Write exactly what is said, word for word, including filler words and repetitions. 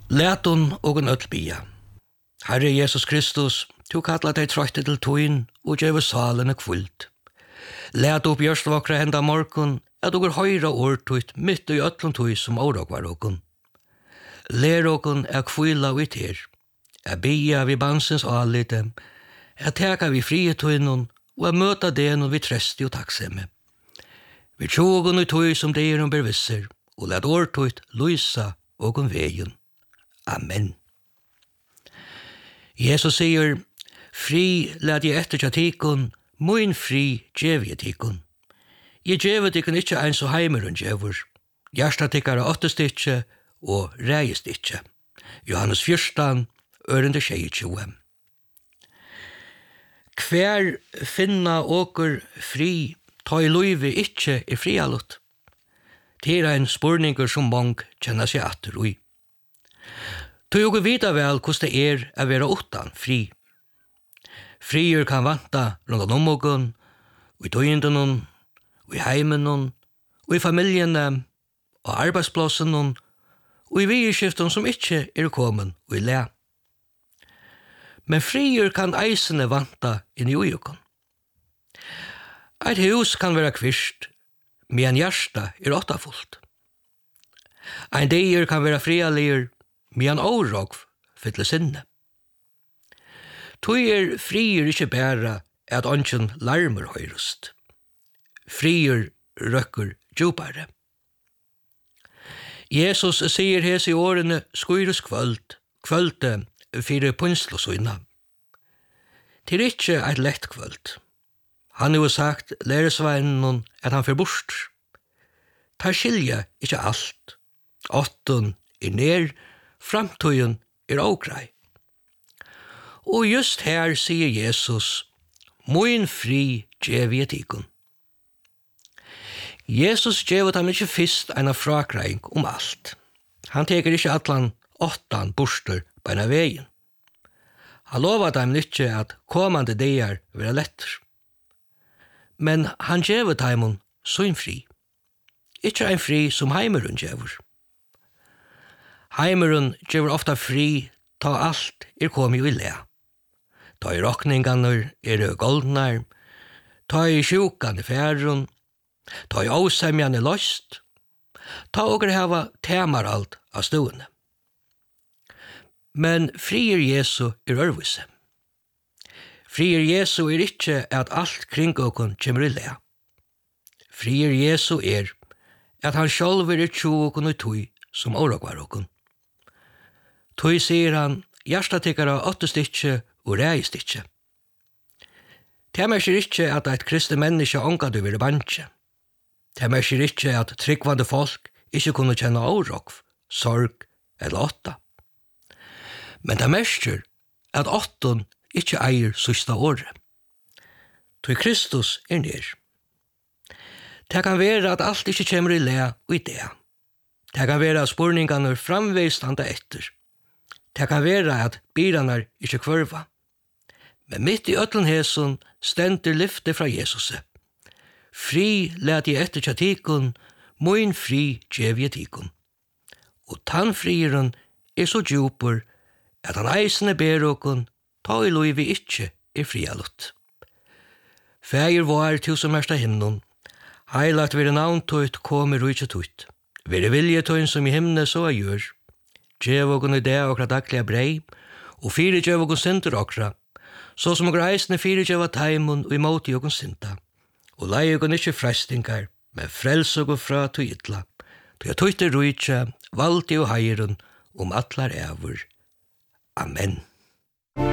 Læton og en öll bia. Herre Jesus Kristus, du kallar deg trøyte til tøyn og gjeve salene kvult. Læt opp gjørstvokra henda morgon, at du går høyra årtøyt mitt i öllum tøy som årokvar okon. Lær okon er kvila vi ter, er bia vi bansens alite, er teka vi frie tøynon og er møta deno vi tresti og takksemme. Vi tjogon i tøy som deiron bervisser, og læt årtøyt lysa okon vegen. Amen. Jesus sier, fri lad jeg etter tja tikon, mun fri djev jeg tikon. Jeg djevet tikon ikkje ein så heimerun djevur. Hjärsta tikkara åttest ikkje og reist ikkje. Johannes fjørstan, ørende tjejtjoe. Hver finna åker fri, ta i luive ikkje er frialut. Det er ein spurningur som mong kjenner seg atter ui. Du jo vita vel hvordan det er å være utan fri. Frier kan vanta rundt om ogen, og i tøyenden, og i heimen, og i familiene, og arbeidsplassen, og i vieskiften som ikke er kommet og i le. Men frier kan eisene vanta inn i ujoken. Et hus kan være kvist, men hjärsta er åttafullt. Ein dier kan være frialir, men årok fylle sinne. Tøy er frier ikkje bæra at ongen larmer høyrest. Frier røkker djupare. Jesus sier hes i årene skuires kvöld, kvölde fire punslosøyna. Til ikkje eit lett kvöld. Han har jo sagt læresveinen at han får bort. Ta skilja ikkje alt. Åtten er ner, framtøyen er ågrei. Og just her sier Jesus, «Mun fri djev jeg tikun». Jesus djevet ham ikke fyrst en frakreing om alt. Han teker ikke atlan åttan borster på en av veien. Han lovet dem ikke at kommande deir være letter. Men han djevet ham sånn fri. Ikke en fri som heimerun djevur. Heimerun djevur ofta fri ta alt er komið i le. Ta i rokninganar er goldnar, ta i sjukan i færun, ta i åsemjan i lost, ta okker hava temaralt av stuene. Men frier Jesu er ørvise. Frier Jesu er ikkje at alt kring okkon kjemur i le. Frier Jesu er at han sjálfur er tjo okkon og tøy som årokvar okkon. Tøy sier han, hjärsta tikkara åttest ikkje og reist ikkje. Det merker ikkje at eit kristne menneske onga du vil bantje. Det merker ikkje at tryggvande folk ikkje kunne kjenne årokv, sorg eller åtta. Men det merker at åtton ikkje eier sista året. Tøy Kristus er nir. Det kan være at alt ikkje kjemur i le og i det. Det kan være at spurningarna framveist anda etter. Det kan være at biranar ikkje kvørva. Men mitt i ötlen hesun stender lyfte fra Jesus. Fri let jeg etter tja tikun, mun fri djev jeg tikun. Og tann frieren er så djupur at han eisene ber okun, ta i loi vi ikkje er frialut. Fægir var til som ersta himnon, heilagt vire navntøyt kommer rujtje tøyt. Vire viljetøyn som i himne så er gjør. Djev okun i det okra daglige brei, og fire djev okun sinter okra, så som okra eisne fire djev av taimun og imot i okun sinta. Og lei okun ikkje frestingar, men frels okun fra to ytla, to jeg tøyte rujtje, valti og heirun, om atlar evur. Amen.